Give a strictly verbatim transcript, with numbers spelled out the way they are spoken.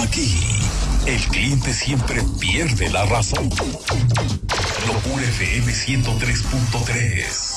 Aquí, el cliente siempre pierde la razón. Locura F M ciento tres punto tres.